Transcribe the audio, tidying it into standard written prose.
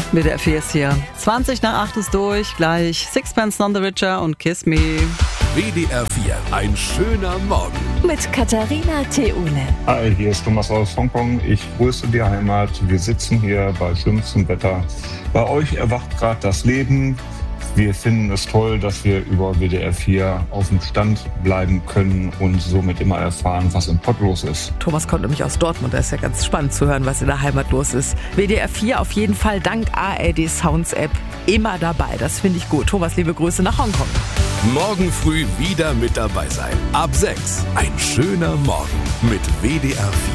WDR 4 ist hier. 20 nach 8 ist durch. Gleich Sixpence None the Richer und Kiss Me. WDR 4, ein schöner Morgen. Mit Katharina Theule. Hi, hier ist Thomas aus Hongkong. Ich grüße die Heimat. Wir sitzen hier bei schönstem Wetter. Bei euch erwacht gerade das Leben. Wir finden es toll, dass wir über WDR 4 auf dem Stand bleiben können und somit immer erfahren, was im Pott los ist. Thomas kommt nämlich aus Dortmund. Da ist ja ganz spannend zu hören, was in der Heimat los ist. WDR 4 auf jeden Fall dank ARD Sounds App immer dabei. Das finde ich gut. Thomas, liebe Grüße nach Hongkong. Morgen früh wieder mit dabei sein. Ab 6. Ein schöner Morgen mit WDR 4.